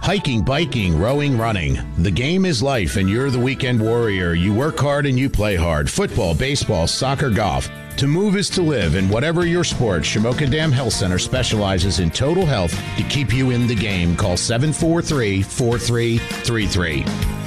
Hiking, biking, rowing, running. The game is life, and you're the weekend warrior. You work hard and you play hard. Football, baseball, soccer, golf. To move is to live, and whatever your sport, Shamokin Dam Health Center specializes in total health to keep you in the game. Call 743-4333.